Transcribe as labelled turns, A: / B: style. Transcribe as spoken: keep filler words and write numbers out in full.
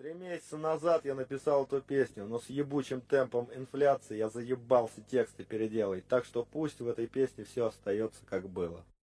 A: Три месяца назад я написал эту песню, но с ебучим темпом инфляции я заебался тексты переделать, так что пусть в этой песне все остается как было.